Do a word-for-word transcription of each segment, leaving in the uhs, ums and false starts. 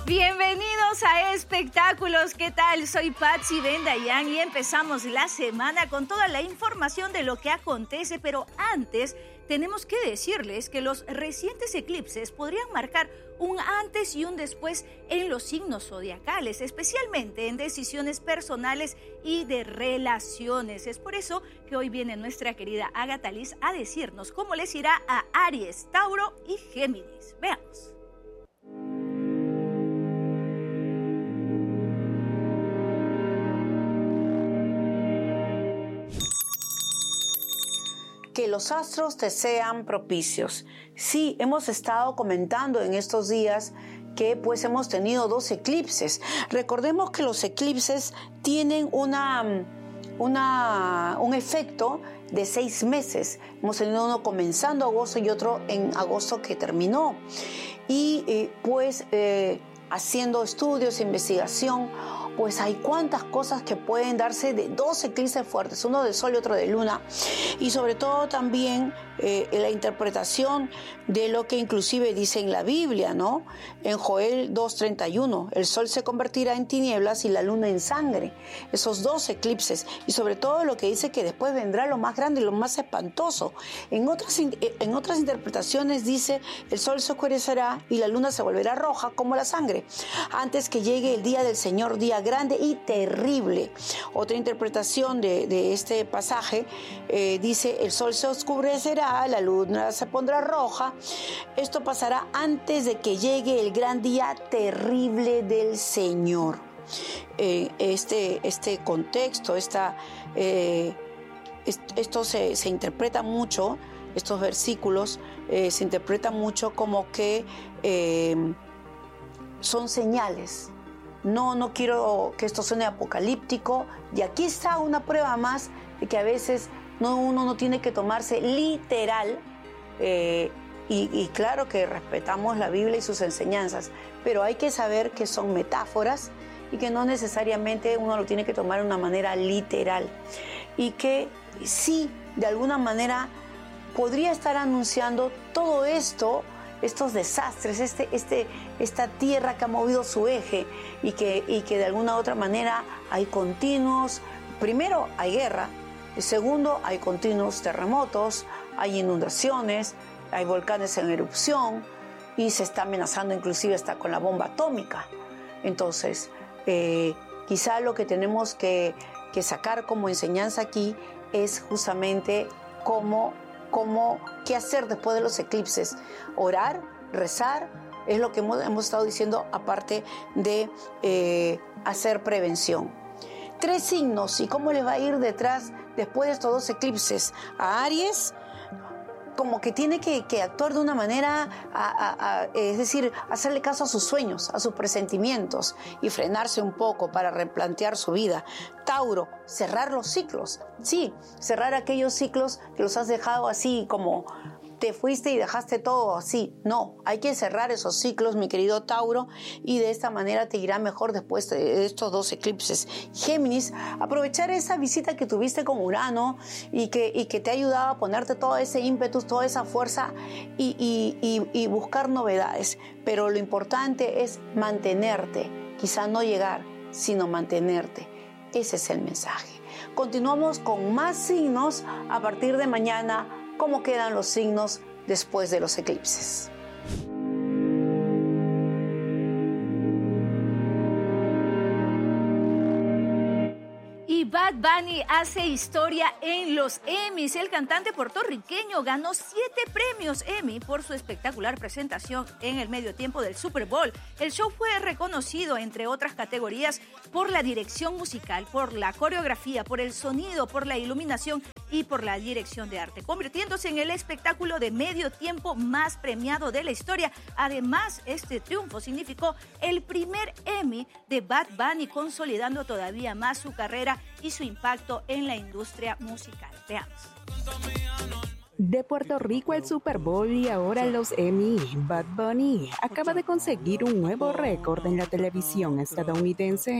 Bienvenidos a Espectáculos, ¿qué tal? Soy Patsy Bendayan y empezamos la semana con toda la información de lo que acontece, pero antes tenemos que decirles que los recientes eclipses podrían marcar un antes y un después en los signos zodiacales, especialmente en decisiones personales y de relaciones. Es por eso que hoy viene nuestra querida Agatha Liz a decirnos cómo les irá a Aries, Tauro y Géminis. Veamos. Que los astros te sean propicios. Sí, hemos estado comentando en estos días que pues hemos tenido dos eclipses. Recordemos que los eclipses tienen una, una, un efecto de seis meses. Hemos tenido uno comenzando agosto y otro en agosto que terminó. Y eh, pues eh, haciendo estudios, investigación, pues hay cuantas cosas que pueden darse de dos eclipses fuertes, uno de sol y otro de luna, y sobre todo también eh, la interpretación de lo que inclusive dice en la Biblia, ¿no? En Joel dos treinta y uno, el sol se convertirá en tinieblas y la luna en sangre. Esos dos eclipses, y sobre todo lo que dice que después vendrá lo más grande y lo más espantoso. En otras, en otras interpretaciones dice, el sol se oscurecerá y la luna se volverá roja como la sangre, antes que llegue el día del Señor, día grande y terrible. Otra interpretación de, de este pasaje eh, dice, el sol se oscurecerá, la luna se pondrá roja. Esto pasará antes de que llegue el gran día terrible del Señor. Eh, este, este contexto, esta, eh, esto se, se interpreta mucho, estos versículos eh, se interpretan mucho como que eh, son señales. No, no quiero que esto suene apocalíptico. Y aquí está una prueba más de que a veces no, uno no tiene que tomarse literal. Eh, y, y claro que respetamos la Biblia y sus enseñanzas, pero hay que saber que son metáforas y que no necesariamente uno lo tiene que tomar de una manera literal. Y que sí, de alguna manera, podría estar anunciando todo esto, estos desastres, este, este, esta tierra que ha movido su eje y que, y que de alguna u otra manera hay continuos, primero hay guerra, y segundo hay continuos terremotos, hay inundaciones, hay volcanes en erupción y se está amenazando inclusive hasta con la bomba atómica. Entonces, eh, quizá lo que tenemos que, que sacar como enseñanza aquí es justamente cómo Cómo, qué hacer después de los eclipses. Orar, rezar, es lo que hemos, hemos estado diciendo, aparte de eh, hacer prevención. Tres signos y cómo les va a ir detrás después de estos dos eclipses. A Aries, como que tiene que, que actuar de una manera, a, a, a, es decir, hacerle caso a sus sueños, a sus presentimientos y frenarse un poco para replantear su vida. Tauro, cerrar los ciclos. Sí, cerrar aquellos ciclos que los has dejado así como te fuiste y dejaste todo así. No, hay que cerrar esos ciclos, mi querido Tauro, y de esta manera te irá mejor después de estos dos eclipses. Géminis, aprovechar esa visita que tuviste con Urano y que, y que te ha ayudado a ponerte todo ese ímpetu, toda esa fuerza y, y, y, y buscar novedades. Pero lo importante es mantenerte, quizá no llegar, sino mantenerte. Ese es el mensaje. Continuamos con más signos a partir de mañana. ¿Cómo quedan los signos después de los eclipses? Y Bad Bunny hace historia en los Emmys. El cantante puertorriqueño ganó siete premios Emmy por su espectacular presentación en el medio tiempo del Super Bowl. El show fue reconocido, entre otras categorías, por la dirección musical, por la coreografía, por el sonido, por la iluminación y por la dirección de arte, convirtiéndose en el espectáculo de medio tiempo más premiado de la historia. Además, este triunfo significó el primer Emmy de Bad Bunny, consolidando todavía más su carrera y su impacto en la industria musical. Veamos. De Puerto Rico al Super Bowl y ahora los Emmy, Bad Bunny acaba de conseguir un nuevo récord en la televisión estadounidense.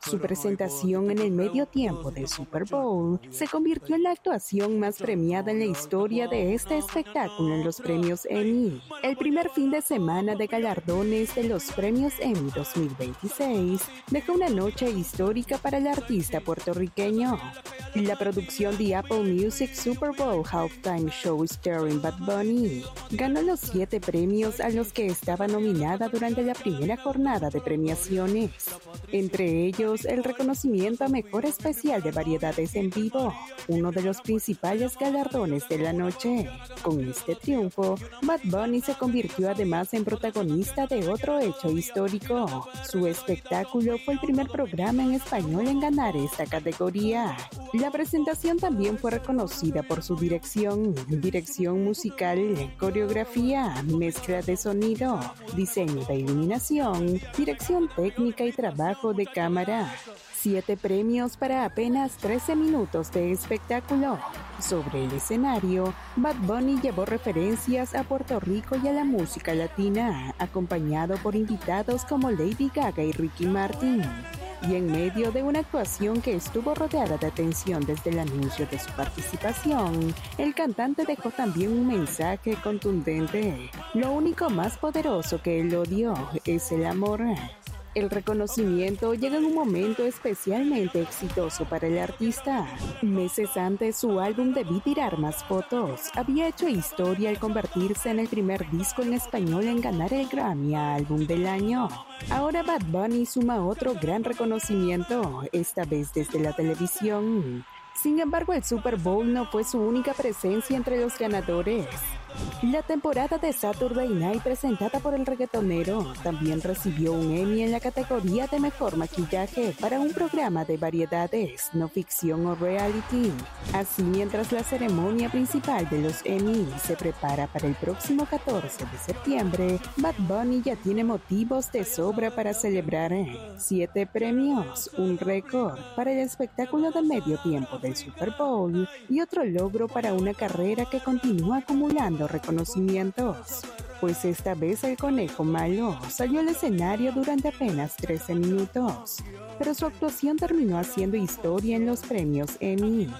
Su presentación en el medio tiempo del Super Bowl se convirtió en la actuación más premiada en la historia de este espectáculo en los premios Emmy. El primer fin de semana de galardones de los premios Emmy dos mil veintiséis dejó una noche histórica para el artista puertorriqueño. La producción de Apple Music Super Bowl Halftime Show starring Bad Bunny ganó los siete premios a los que estaba nominada durante la primera jornada de premiaciones, entre ellos el reconocimiento a Mejor Especial de Variedades en Vivo, uno de los principales galardones de la noche. Con este triunfo, Bad Bunny se convirtió además en protagonista de otro hecho histórico. Su espectáculo fue el primer programa en español en ganar esta categoría. La presentación también fue reconocida por su dirección, dirección musical, coreografía, mezcla de sonido, diseño de iluminación, dirección técnica y trabajo de cámara. Siete premios para apenas trece minutos de espectáculo. Sobre el escenario, Bad Bunny llevó referencias a Puerto Rico y a la música latina, acompañado por invitados como Lady Gaga y Ricky Martin. Y en medio de una actuación que estuvo rodeada de atención desde el anuncio de su participación, el cantante dejó también un mensaje contundente. Lo único más poderoso que el odio es el amor. El reconocimiento llega en un momento especialmente exitoso para el artista. Meses antes, su álbum Debí tirar más fotos había hecho historia al convertirse en el primer disco en español en ganar el Grammy a Álbum del Año. Ahora Bad Bunny suma otro gran reconocimiento, esta vez desde la televisión. Sin embargo, el Super Bowl no fue su única presencia entre los ganadores. La temporada de Saturday Night presentada por el reggaetonero también recibió un Emmy en la categoría de Mejor Maquillaje para un programa de variedades, no ficción o reality. Así, mientras la ceremonia principal de los Emmy se prepara para el próximo catorce de septiembre, Bad Bunny ya tiene motivos de sobra para celebrar siete premios, un récord para el espectáculo de medio tiempo del Super Bowl y otro logro para una carrera que continúa acumulando reconocimientos, pues esta vez el conejo malo salió al escenario durante apenas trece minutos, pero su actuación terminó haciendo historia en los premios Emmy.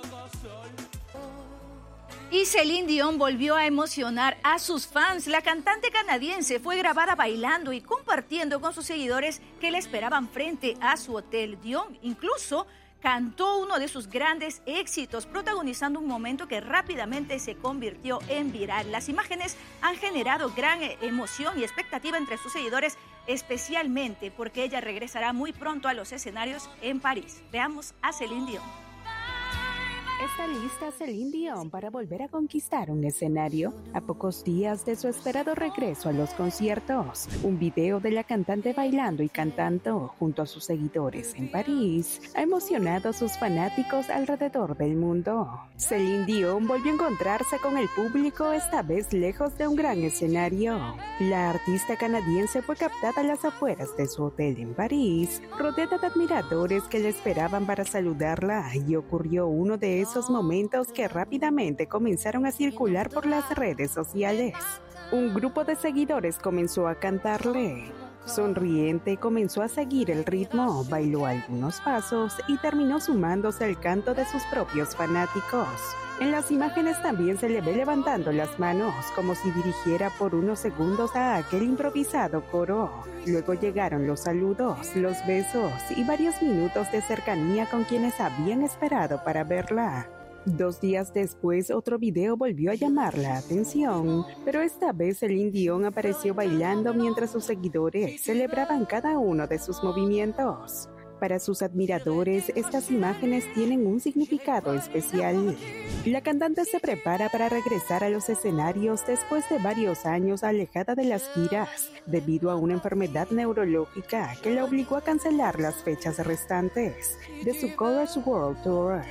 Y Celine Dion volvió a emocionar a sus fans. La cantante canadiense fue grabada bailando y compartiendo con sus seguidores que la esperaban frente a su hotel. Dion incluso cantó uno de sus grandes éxitos, protagonizando un momento que rápidamente se convirtió en viral. Las imágenes han generado gran emoción y expectativa entre sus seguidores, especialmente porque ella regresará muy pronto a los escenarios en París. Veamos a Celine Dion. Está lista Celine Dion para volver a conquistar un escenario a pocos días de su esperado regreso a los conciertos. Un video de la cantante bailando y cantando junto a sus seguidores en París ha emocionado a sus fanáticos alrededor del mundo. Celine Dion volvió a encontrarse con el público, esta vez lejos de un gran escenario. La artista canadiense fue captada a las afueras de su hotel en París, rodeada de admiradores que la esperaban para saludarla, y ocurrió uno de esos esos momentos que rápidamente comenzaron a circular por las redes sociales. Un grupo de seguidores comenzó a cantarle. Sonriente, comenzó a seguir el ritmo, bailó algunos pasos y terminó sumándose al canto de sus propios fanáticos. En las imágenes también se le ve levantando las manos, como si dirigiera por unos segundos a aquel improvisado coro. Luego llegaron los saludos, los besos y varios minutos de cercanía con quienes habían esperado para verla. Dos días después, otro video volvió a llamar la atención, pero esta vez Celine Dion apareció bailando mientras sus seguidores celebraban cada uno de sus movimientos. Para sus admiradores, estas imágenes tienen un significado especial. La cantante se prepara para regresar a los escenarios después de varios años alejada de las giras, debido a una enfermedad neurológica que la obligó a cancelar las fechas restantes de su Colors World Tour.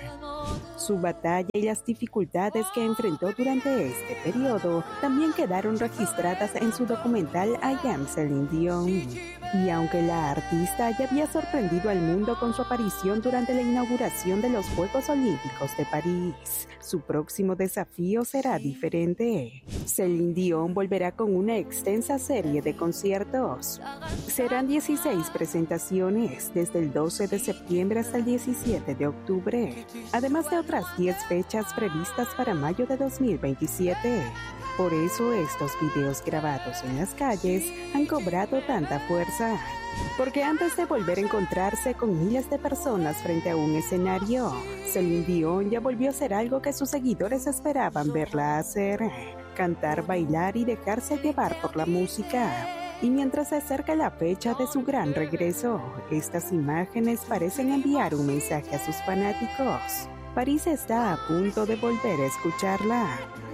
Su batalla y las dificultades que enfrentó durante este periodo también quedaron registradas en su documental I Am Celine Dion. Y aunque la artista ya había sorprendido al mundo con su aparición durante la inauguración de los Juegos Olímpicos de París, su próximo desafío será diferente. Celine Dion volverá con una extensa serie de conciertos. Serán dieciséis presentaciones desde el doce de septiembre hasta el diecisiete de octubre, además de otras diez fechas previstas para mayo de dos mil veintisiete. Por eso estos videos grabados en las calles han cobrado tanta fuerza. Porque antes de volver a encontrarse con miles de personas frente a un escenario, Celine Dion ya volvió a hacer algo que sus seguidores esperaban verla hacer: cantar, bailar y dejarse llevar por la música. Y mientras se acerca la fecha de su gran regreso, estas imágenes parecen enviar un mensaje a sus fanáticos. París está a punto de volver a escucharla.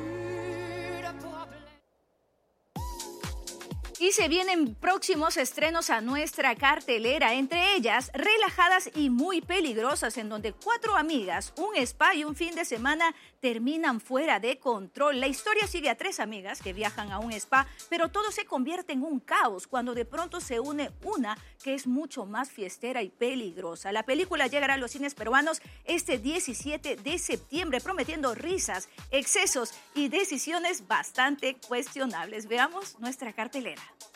Y se vienen próximos estrenos a nuestra cartelera, entre ellas Relajadas y Muy Peligrosas, en donde cuatro amigas, un spa y un fin de semana terminan fuera de control. La historia sigue a tres amigas que viajan a un spa, pero todo se convierte en un caos cuando de pronto se une una que es mucho más fiestera y peligrosa. La película llegará a los cines peruanos este diecisiete de septiembre, prometiendo risas, excesos y decisiones bastante cuestionables. Veamos nuestra cartelera.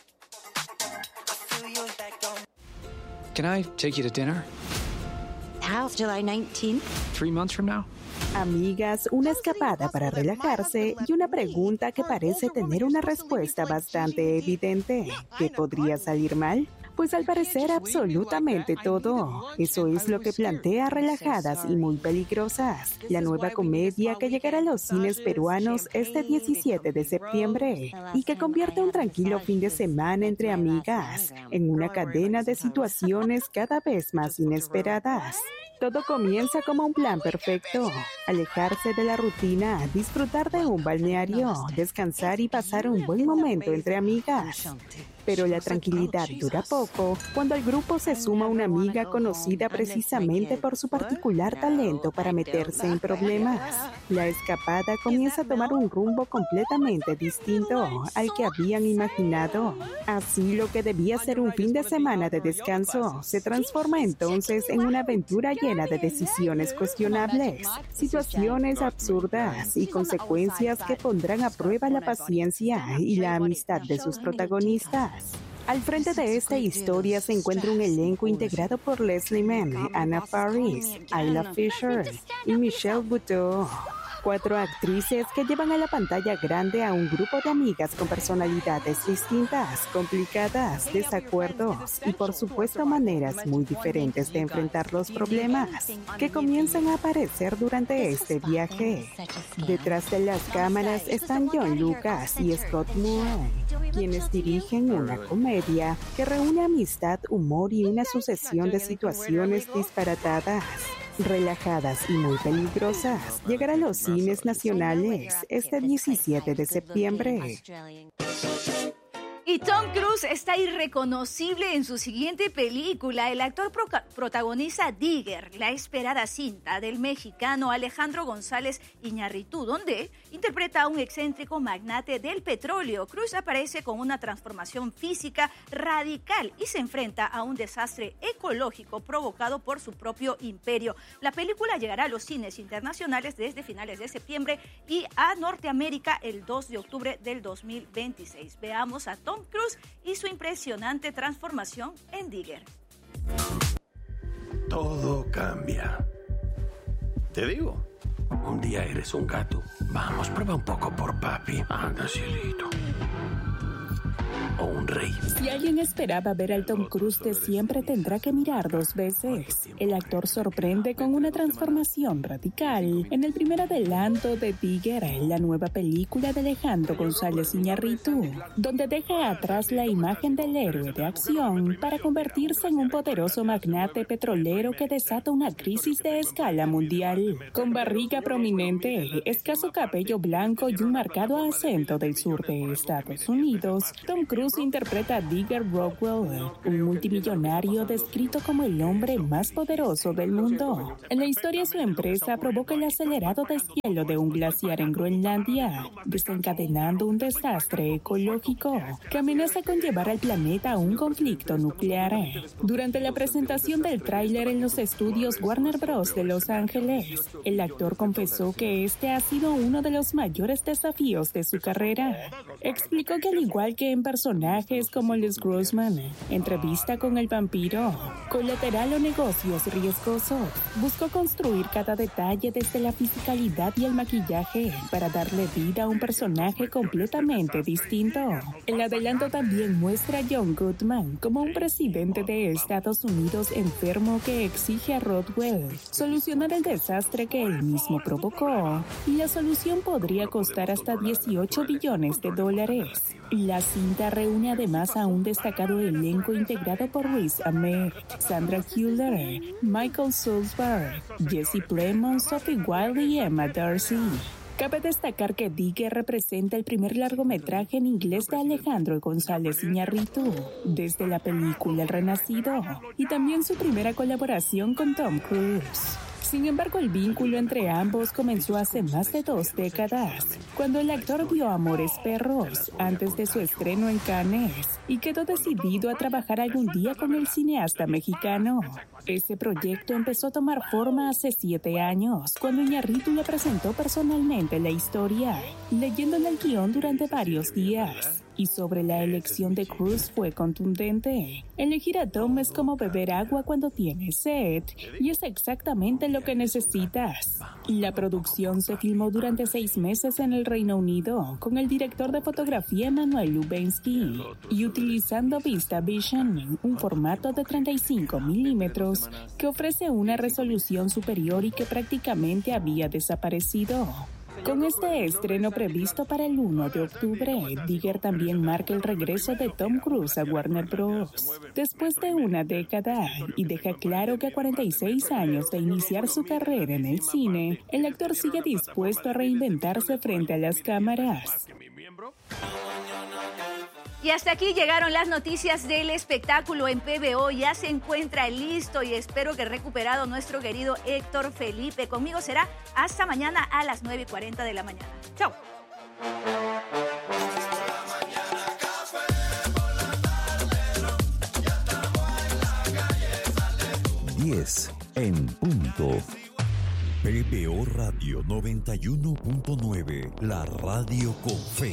Can I take you to dinner? How's July nineteenth? Three months from now? Amigas, una escapada para relajarse y una pregunta que parece tener una respuesta bastante evidente. ¿Qué podría salir mal? Pues al parecer absolutamente todo. Eso es lo que plantea Relajadas y Muy Peligrosas, la nueva comedia que llegará a los cines peruanos este diecisiete de septiembre y que convierte un tranquilo fin de semana entre amigas en una cadena de situaciones cada vez más inesperadas. Todo comienza como un plan perfecto: alejarse de la rutina, disfrutar de un balneario, descansar y pasar un buen momento entre amigas. Pero la tranquilidad dura poco cuando al grupo se suma una amiga conocida precisamente por su particular talento para meterse en problemas. La escapada comienza a tomar un rumbo completamente distinto al que habían imaginado. Así, lo que debía ser un fin de semana de descanso se transforma entonces en una aventura llena de decisiones cuestionables, situaciones absurdas y consecuencias que pondrán a prueba la paciencia y la amistad de sus protagonistas. Al frente de esta historia se encuentra un elenco integrado por Leslie Mann, Anna Faris, Isla Fisher y Michelle Buteau. Cuatro actrices que llevan a la pantalla grande a un grupo de amigas con personalidades distintas, complicadas, desacuerdos y por supuesto maneras muy diferentes de enfrentar los problemas que comienzan a aparecer durante este viaje. Detrás de las cámaras están John Lucas y Scott Moore, quienes dirigen una comedia que reúne amistad, humor y una sucesión de situaciones disparatadas. Relajadas y Muy Peligrosas llegará a los cines nacionales este diecisiete de septiembre. Y Tom Cruise está irreconocible en su siguiente película. El actor pro protagoniza Digger, la esperada cinta del mexicano Alejandro González Iñárritu, donde interpreta a un excéntrico magnate del petróleo. Cruise aparece con una transformación física radical y se enfrenta a un desastre ecológico provocado por su propio imperio. La película llegará a los cines internacionales desde finales de septiembre y a Norteamérica el dos de octubre del dos mil veintiséis. Veamos a Tom Cruise y su impresionante transformación en Digger. Todo cambia. Te digo, un día eres un gato. Vamos, prueba un poco por papi. Anda, cielito. O un rey. Si alguien esperaba ver al Tom Cruise de siempre, tendrá que mirar dos veces. El actor sorprende con una transformación radical en el primer adelanto de Digger, la nueva película de Alejandro González Iñárritu, donde deja atrás la imagen del héroe de acción para convertirse en un poderoso magnate petrolero que desata una crisis de escala mundial. Con barriga prominente, escaso cabello blanco y un marcado acento del sur de Estados Unidos, Tom Cruise Cruise interpreta a Digger Rockwell, un multimillonario descrito como el hombre más poderoso del mundo. En la historia, su empresa provoca el acelerado deshielo de un glaciar en Groenlandia, desencadenando un desastre ecológico que amenaza con llevar al planeta a un conflicto nuclear. Durante la presentación del tráiler en los estudios Warner Bros. De Los Ángeles, el actor confesó que este ha sido uno de los mayores desafíos de su carrera. Explicó que al igual que en personajes como Les Grossman, Entrevista con el vampiro, Colateral o Negocios riesgosos, buscó construir cada detalle desde la fisicalidad y el maquillaje para darle vida a un personaje completamente distinto. El adelanto también muestra a John Goodman como un presidente de Estados Unidos enfermo que exige a Rodwell solucionar el desastre que él mismo provocó, y la solución podría costar hasta dieciocho billones de dólares. La cinta reúne además a un destacado elenco integrado por Riz Ahmed, Sandra Hüller, Michael Stuhlbarg, Jesse Plemons, Sophie Wilde y Emma Darcy. Cabe destacar que Digger representa el primer largometraje en inglés de Alejandro González Iñárritu desde la película El Renacido, y también su primera colaboración con Tom Cruise. Sin embargo, el vínculo entre ambos comenzó hace más de dos décadas, cuando el actor vio Amores Perros antes de su estreno en Cannes y quedó decidido a trabajar algún día con el cineasta mexicano. Ese proyecto empezó a tomar forma hace siete años, cuando Iñárritu le presentó personalmente la historia, leyéndole el guión durante varios días. Y sobre la elección de Cruise fue contundente. Elegir a Tom es como beber agua cuando tienes sed, y es exactamente lo que necesitas. La producción se filmó durante seis meses en el Reino Unido, con el director de fotografía Emanuel Lubensky, y utilizando VistaVision, un formato de treinta y cinco milímetros que ofrece una resolución superior y que prácticamente había desaparecido. Con este estreno previsto para el uno de octubre, Digger también marca el regreso de Tom Cruise a Warner Bros. Después de una década, y deja claro que a cuarenta y seis años de iniciar su carrera en el cine, el actor sigue dispuesto a reinventarse frente a las cámaras. Y hasta aquí llegaron las noticias del espectáculo en P B O. Ya se encuentra listo y espero que recuperado nuestro querido Héctor Felipe. Conmigo será hasta mañana a las nueve y cuarenta de la mañana. Chao. diez en punto. P B O Radio noventa y uno punto nueve, la radio con fe.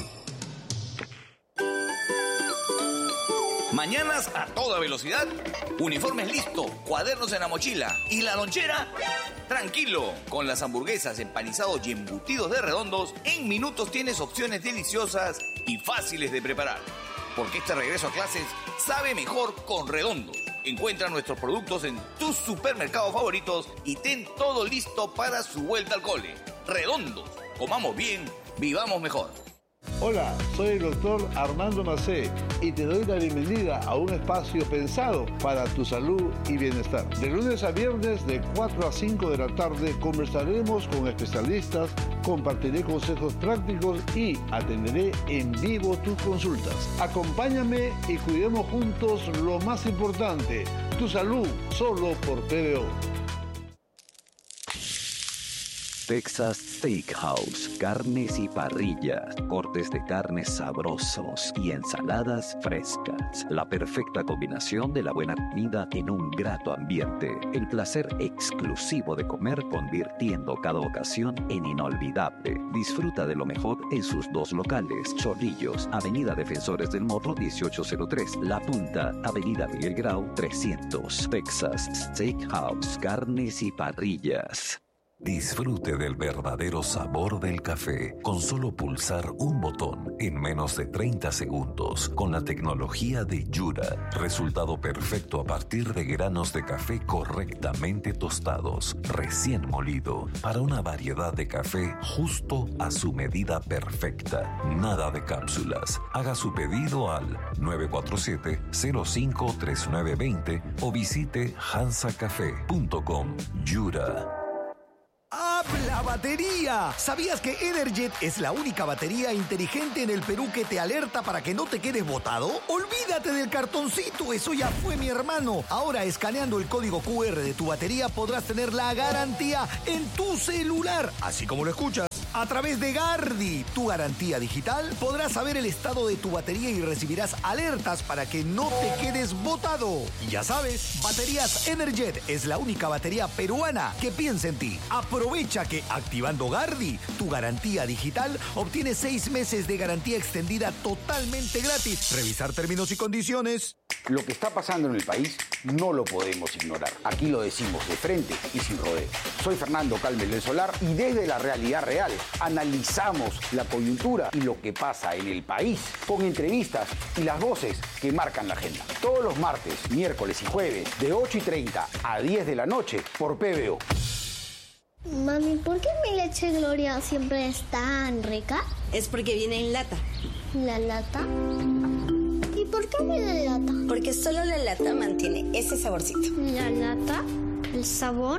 Mañanas a toda velocidad, uniformes listos, cuadernos en la mochila y la lonchera. Tranquilo, con las hamburguesas, empanizados y embutidos de Redondos, en minutos tienes opciones deliciosas y fáciles de preparar. Porque este regreso a clases sabe mejor con Redondos. Encuentra nuestros productos en tus supermercados favoritos y ten todo listo para su vuelta al cole. Redondos, comamos bien, vivamos mejor. Hola, soy el doctor Armando Macé y te doy la bienvenida a un espacio pensado para tu salud y bienestar. De lunes a viernes de cuatro a cinco de la tarde conversaremos con especialistas, compartiré consejos prácticos y atenderé en vivo tus consultas. Acompáñame y cuidemos juntos lo más importante, tu salud, solo por P B O. Texas Steakhouse, carnes y parrillas, cortes de carnes sabrosos y ensaladas frescas. La perfecta combinación de la buena comida en un grato ambiente. El placer exclusivo de comer convirtiendo cada ocasión en inolvidable. Disfruta de lo mejor en sus dos locales. Chorrillos, Avenida Defensores del Morro dieciocho cero tres. La Punta, Avenida Miguel Grau trescientos. Texas Steakhouse, carnes y parrillas. Disfrute del verdadero sabor del café con solo pulsar un botón en menos de treinta segundos con la tecnología de Yura. Resultado perfecto a partir de granos de café correctamente tostados, recién molido, para una variedad de café justo a su medida perfecta. Nada de cápsulas. Haga su pedido al nueve cuatro siete, cero cinco tres nueve dos cero o visite hansa café punto com. Yura. Up la batería. ¿Sabías que Energet es la única batería inteligente en el Perú que te alerta para que no te quedes botado? Olvídate del cartoncito, eso ya fue, mi hermano. Ahora, escaneando el código Q R de tu batería podrás tener la garantía en tu celular, así como lo escuchas. A través de Gardi, tu garantía digital, podrás saber el estado de tu batería y recibirás alertas para que no te quedes botado. Y ya sabes, Baterías Energet es la única batería peruana que piensa en ti. Aprovecha que activando Gardi, tu garantía digital, obtienes seis meses de garantía extendida totalmente gratis. Revisar términos y condiciones. Lo que está pasando en el país no lo podemos ignorar. Aquí lo decimos de frente y sin rodeo. Soy Fernando Calmes del Solar y desde la realidad real analizamos la coyuntura y lo que pasa en el país con entrevistas y las voces que marcan la agenda. Todos los martes, miércoles y jueves de ocho y treinta a diez de la noche por P B O. Mami, ¿por qué mi leche Gloria siempre es tan rica? Es porque viene en lata. ¿La lata? ¿Y por qué viene en lata? Porque solo la lata mantiene ese saborcito. ¿La lata? ¿El sabor?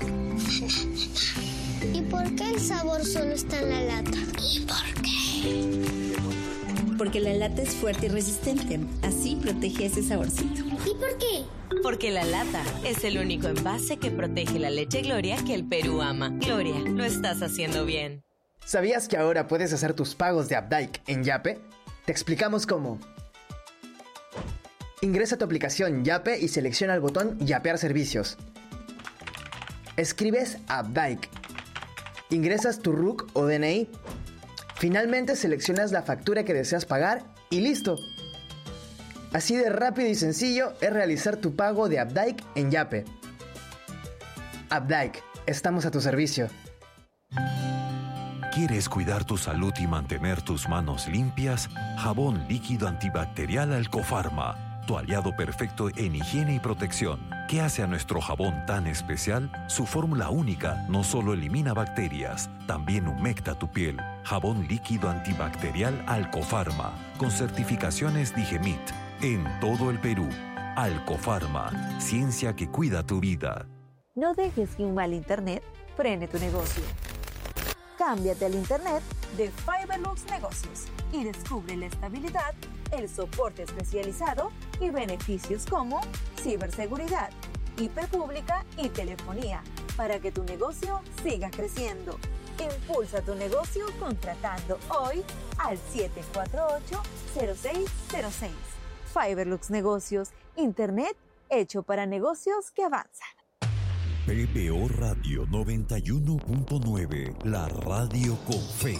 ¿Y por qué el sabor solo está en la lata? ¿Y por qué? Porque la lata es fuerte y resistente. Así protege ese saborcito. ¿Y por qué? Porque la lata es el único envase que protege la leche Gloria que el Perú ama. Gloria, lo estás haciendo bien. ¿Sabías que ahora puedes hacer tus pagos de Updike en Yape? Te explicamos cómo. Ingresa a tu aplicación Yape y selecciona el botón Yapear servicios. Escribes Updike. Ingresas tu R U C o D N I. Finalmente seleccionas la factura que deseas pagar y listo. Así de rápido y sencillo es realizar tu pago de Updike en Yape. Updike, estamos a tu servicio. ¿Quieres cuidar tu salud y mantener tus manos limpias? Jabón líquido antibacterial Alcofarma, tu aliado perfecto en higiene y protección. ¿Qué hace a nuestro jabón tan especial? Su fórmula única no solo elimina bacterias, también humecta tu piel. Jabón líquido antibacterial Alcofarma, con certificaciones Digemit, en todo el Perú. Alcofarma, ciencia que cuida tu vida. No dejes que un mal internet frene tu negocio. Cámbiate al internet de Fiberlux Negocios y descubre la estabilidad, el soporte especializado y beneficios como ciberseguridad, I P pública y telefonía para que tu negocio siga creciendo. Impulsa tu negocio contratando hoy al siete cuatro ocho, cero seis cero seis. Fiberlux Negocios, internet hecho para negocios que avanzan. P B O Radio noventa y uno punto nueve, la radio con fe.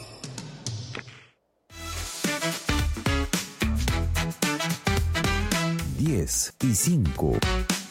diez y cinco.